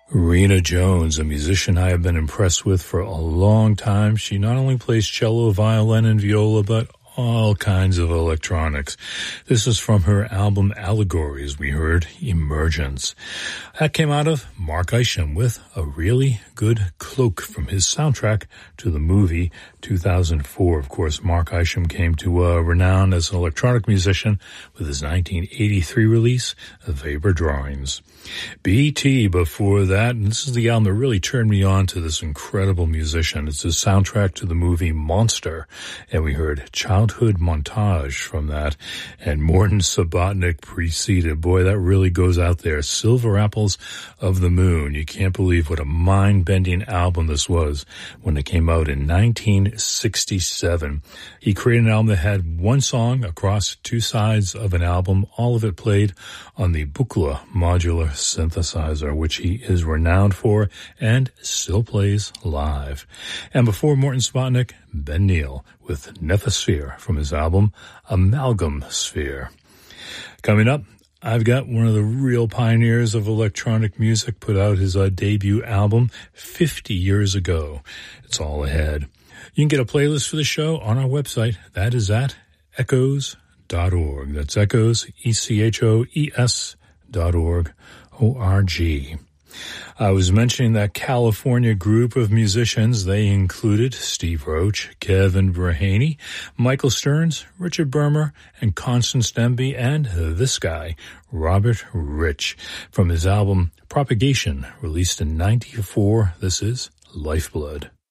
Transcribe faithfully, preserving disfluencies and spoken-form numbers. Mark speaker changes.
Speaker 1: Rena Jones, a musician I have been impressed with for a long time. She not only plays cello, violin, and viola, but all kinds of electronics. This is from her album Allegories. We heard Emergence. That came out of Mark Isham with A Really Good Cloak from his soundtrack to the movie two thousand four. Of course, Mark Isham came to uh, renown as an electronic musician with his nineteen eighty-three release, Weber Drawings. B T before that, and this is the album that really turned me on to this incredible musician. It's his soundtrack to the movie Monster, and we heard Childhood Montage from that, and Morton Subotnick preceded. Boy, that really goes out there. Silver Apples of the Moon. You can't believe what a mind-bending album this was when it came out in nineteen sixty-seven. He created an album that had one song across two sides of an album, all of it played on the Buchla modular synthesizer, which he is renowned for and still plays live. And before Morton Subotnick, Ben Neal with Nethosphere from his album Amalgam Sphere. Coming up, I've got one of the real pioneers of electronic music, put out his uh, debut album fifty years ago. It's all ahead. You can get a playlist for the show on our website. That is at echoes dot org. That's Echoes, E C H O E S dot org, O R G. I was mentioning that California group of musicians. They included Steve Roach, Kevin Verhaney, Michael Stearns, Richard Bermer, and Constance Demby, and this guy, Robert Rich, from his album Propagation, released in ninety-four. This is Lifeblood.